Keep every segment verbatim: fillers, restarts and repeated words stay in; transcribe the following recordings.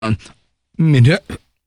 Mira,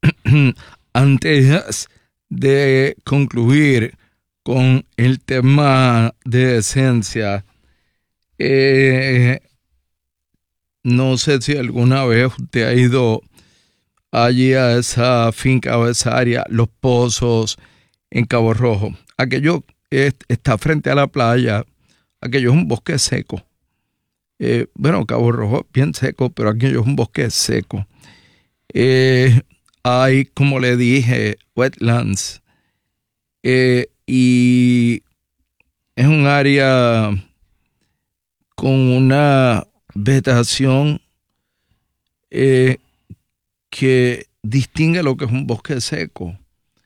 antes de concluir con el tema de esencia, eh, no sé si alguna vez usted ha ido allí a esa finca o esa área, Los Pozos, en Cabo Rojo. Aquello es, está frente a la playa, aquello es un bosque seco. Eh, bueno, Cabo Rojo es bien seco, pero aquello es un bosque seco. Eh, hay, como le dije, wetlands, eh, y es un área con una vegetación eh, que distingue lo que es un bosque seco.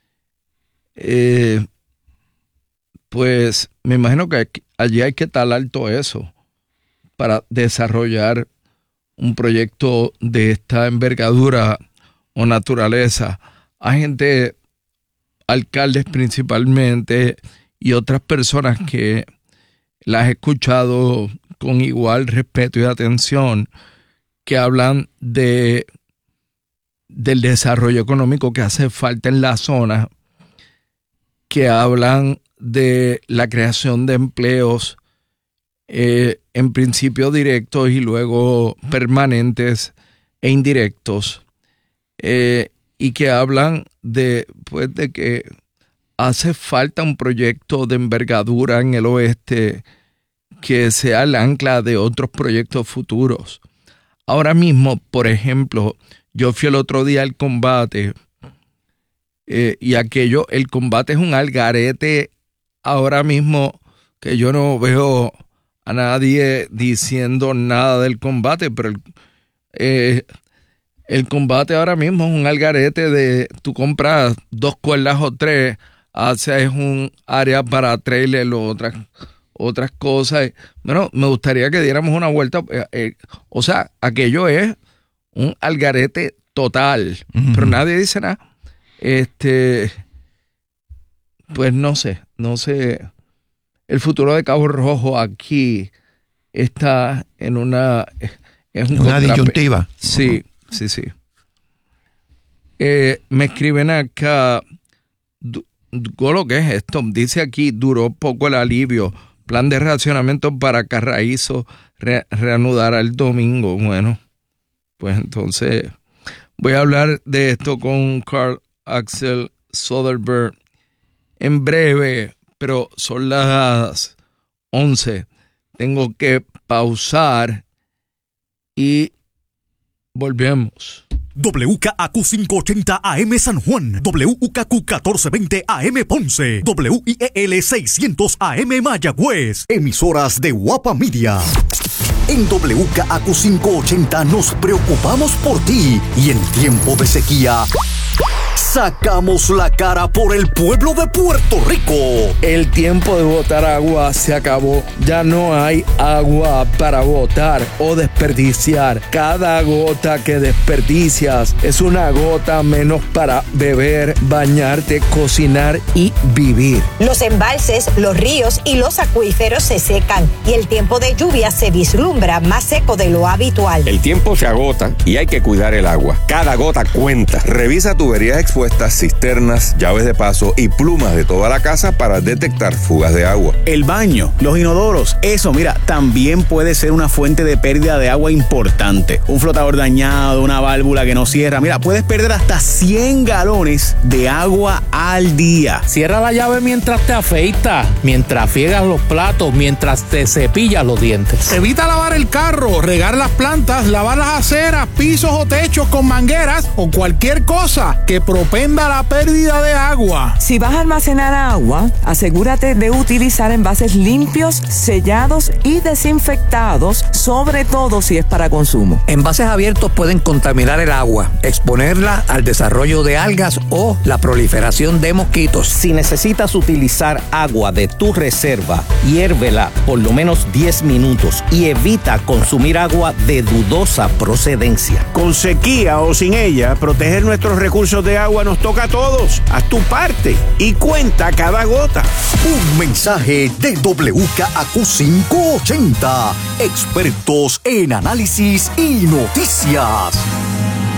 Eh, pues me imagino que allí hay que talar todo eso para desarrollar un proyecto de esta envergadura o naturaleza. Hay gente, alcaldes principalmente, y otras personas que las he escuchado con igual respeto y atención, que hablan de del desarrollo económico que hace falta en la zona, que hablan de la creación de empleos, eh, en principio directos y luego permanentes e indirectos, eh, y que hablan de, pues, de que hace falta un proyecto de envergadura en el oeste que sea el ancla de otros proyectos futuros. Ahora mismo, por ejemplo, yo fui el otro día al Combate, eh, y aquello, el Combate es un algarete ahora mismo que yo no veo a nadie diciendo nada del Combate, pero el, eh, el Combate ahora mismo es un algarete de tú compras dos cuerdas o tres, haces un área para trailer o otras, otras cosas. Bueno, me gustaría que diéramos una vuelta, eh, eh, o sea, aquello es un algarete total, uh-huh. Pero nadie dice nada. Este, pues no sé, no sé. El futuro de Cabo Rojo aquí está en una... Es un una contrape- disyuntiva. Sí, sí, sí. Eh, me escriben acá, du- lo que es esto, dice aquí, duró poco el alivio, plan de racionamiento para Carraízo, re- reanudará el domingo. Bueno, pues entonces voy a hablar de esto con Carl Axel Soderbergh en breve, pero son las once. Tengo que pausar y volvemos. W K A Q quinientos ochenta A M San Juan, W K Q catorce veinte A M Ponce, W I E L seiscientos A M Mayagüez, emisoras de Guapa Media. En W K A Q quinientos ochenta nos preocupamos por ti y en tiempo de sequía sacamos la cara por el pueblo de Puerto Rico. El tiempo de botar agua se acabó. Ya no hay agua para botar o desperdiciar. Cada gota que desperdicias es una gota menos para beber, bañarte, cocinar y vivir. Los embalses, los ríos y los acuíferos se secan y el tiempo de lluvia se vislumbra más seco de lo habitual. El tiempo se agota y hay que cuidar el agua. Cada gota cuenta. Revisa tuberías expuestas, cisternas, llaves de paso y plumas de toda la casa para detectar fugas de agua. El baño, los inodoros, eso, mira, también puede ser una fuente de pérdida de agua importante. Un flotador dañado, una válvula que no cierra, mira, puedes perder hasta cien galones de agua al día. Cierra la llave mientras te afeitas, mientras friegas los platos, mientras te cepillas los dientes. Evita lavar el carro, regar las plantas, lavar las aceras, pisos o techos con mangueras o cualquier cosa que propenda la pérdida de agua. Si vas a almacenar agua, asegúrate de utilizar envases limpios, sellados y desinfectados, sobre todo si es para consumo. Envases abiertos pueden contaminar el agua, exponerla al desarrollo de algas o la proliferación de mosquitos. Si necesitas utilizar agua de tu reserva, hiérvela por lo menos diez minutos y evita consumir agua de dudosa procedencia. Con sequía o sin ella, proteger nuestros recursos de agua nos toca a todos. Haz tu parte y cuenta cada gota. Un mensaje de W K A Q quinientos ochenta, expertos en análisis y noticias.